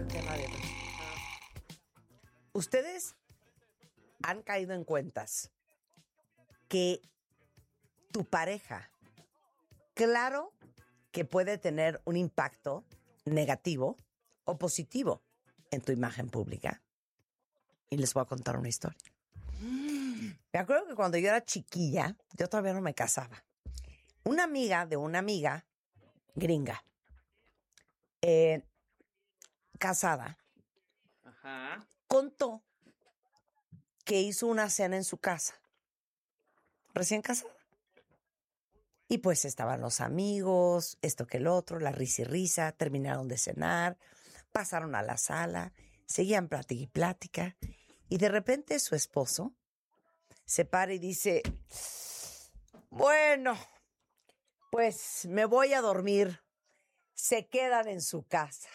el tema de hoy. ¿Ustedes han caído en cuentas que tu pareja, claro que puede tener un impacto negativo o positivo en tu imagen pública? Y les voy a contar una historia. Me acuerdo que cuando yo era chiquilla, yo todavía no me casaba. Una amiga de una amiga gringa, casada, Ajá. contó que hizo una cena en su casa, recién casada. Y pues estaban los amigos, esto que el otro, la risa y risa, terminaron de cenar, pasaron a la sala, seguían plática y plática, y de repente su esposo se para y dice, bueno, pues me voy a dormir, se quedan en su casa.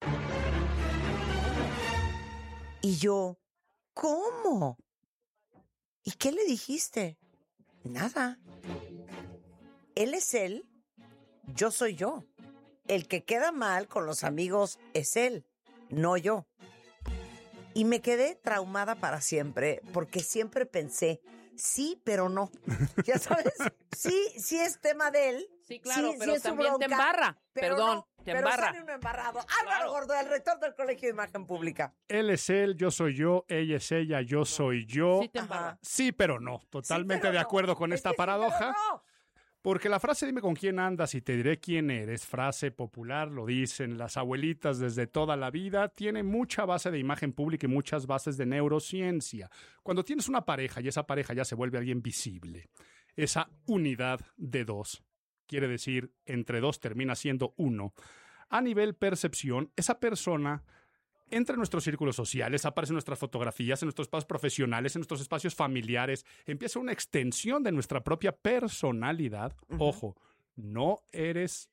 Y yo, ¿cómo? ¿Y qué le dijiste? Nada. Él es él, yo soy yo. El que queda mal con los amigos es él, no yo. Y me quedé traumada para siempre, porque siempre pensé, sí, pero no. Ya sabes, sí es tema de él. Sí, claro, sí, pero sí es su también te bronca, embarra. pero Perdón, no, te pero embarra. sale uno embarrado. Álvaro Gordo, el rector del Colegio de Imagen Pública. Él es él, yo soy yo, ella es ella, yo soy yo. Sí te embarra. Sí, pero no. Totalmente pero de no. acuerdo con Es esta que sí, paradoja. pero no. Porque la frase dime con quién andas y te diré quién eres, frase popular, lo dicen las abuelitas desde toda la vida, tiene mucha base de imagen pública y muchas bases de neurociencia. Cuando tienes una pareja y esa pareja ya se vuelve alguien visible, esa unidad de dos, quiere decir, entre dos termina siendo uno, a nivel percepción, esa persona entra en nuestros círculos sociales, aparece en nuestras fotografías, en nuestros espacios profesionales, en nuestros espacios familiares. Empieza una extensión de nuestra propia personalidad. Ojo, no eres